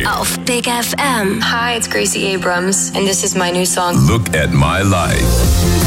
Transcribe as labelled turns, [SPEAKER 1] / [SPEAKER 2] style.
[SPEAKER 1] auf Big FM.
[SPEAKER 2] Hi, it's Gracie Abrams, and this is my new song,
[SPEAKER 3] Look at My Life.